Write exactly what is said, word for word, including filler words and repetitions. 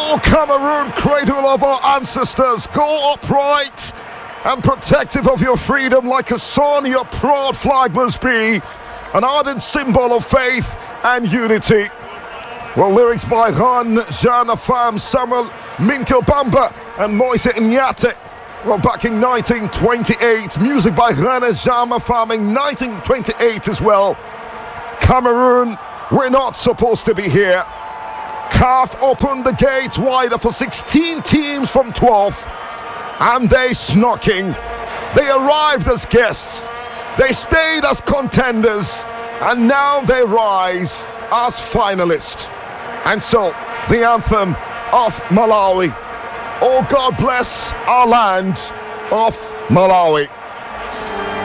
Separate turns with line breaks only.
Oh, Cameroon, cradle of our ancestors, go upright and protective of your freedom like a son your proud flag must be, an ardent symbol of faith and unity. Well, lyrics by Han, Jean Afam, Samuel Minko Bamba and Moise Nyate. Well, back in nineteen twenty-eight, music by René Jean Afam in nineteen twenty-eight as well. Cameroon, we're not supposed to be here. C A F opened the gates wider for sixteen teams from twelve, and they snuck in. They arrived as guests, they stayed as contenders, and now they rise as finalists. And so, the anthem of Malawi. Oh, God bless our land of Malawi.